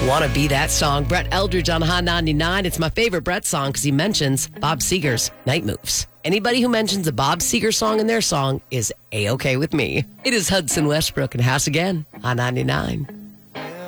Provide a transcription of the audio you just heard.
Wanna Be That Song, Brett Eldridge on Hot 99. It's my favorite Brett song because he mentions Bob Seger's Night Moves. Anybody who mentions a Bob Seger song in their song is A-OK with me. It is Hudson Westbrook and House Again on 99.